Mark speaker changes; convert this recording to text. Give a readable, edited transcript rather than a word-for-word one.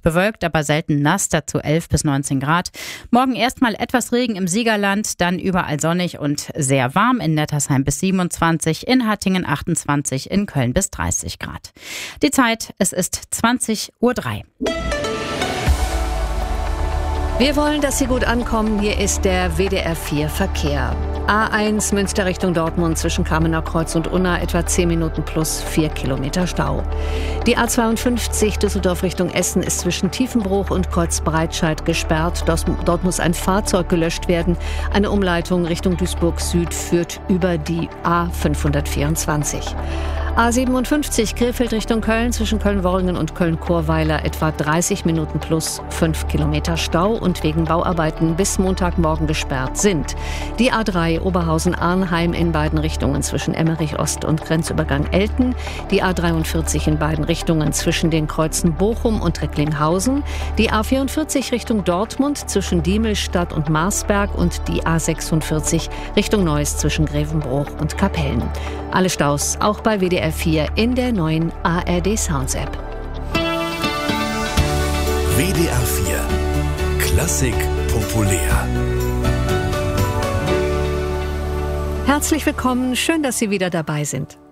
Speaker 1: bewölkt, aber selten nass, dazu 11 bis 19 Grad. Morgen erstmal etwas Regen im Siegerland, dann überall sonnig und sehr warm. In Nettersheim bis 27, in Hattingen 28, in Köln bis 30 Grad. Die Zeit, es ist 20:03 Uhr.
Speaker 2: Wir wollen, dass Sie gut ankommen. Hier ist der WDR 4 Verkehr. A1 Münster Richtung Dortmund zwischen Kamener Kreuz und Unna etwa 10 Minuten plus 4 Kilometer Stau. Die A52 Düsseldorf Richtung Essen ist zwischen Tiefenbruch und Kreuzbreitscheid gesperrt. Dort muss ein Fahrzeug gelöscht werden. Eine Umleitung Richtung Duisburg Süd führt über die A524. A57 Krefeld Richtung Köln zwischen Köln-Worringen und Köln-Chorweiler etwa 30 Minuten plus 5 Kilometer Stau und wegen Bauarbeiten bis Montagmorgen gesperrt sind. Die A3 Oberhausen-Arnheim in beiden Richtungen zwischen Emmerich Ost und Grenzübergang Elten. Die A43 in beiden Richtungen zwischen den Kreuzen Bochum und Recklinghausen. Die A44 Richtung Dortmund zwischen Diemelstadt und Marsberg und die A46 Richtung Neuss zwischen Grevenbruch und Kapellen. Alle Staus auch bei WDR 4 in der neuen ARD Sounds App.
Speaker 3: WDR 4 Klassik populär.
Speaker 2: Herzlich willkommen, schön, dass Sie wieder dabei sind.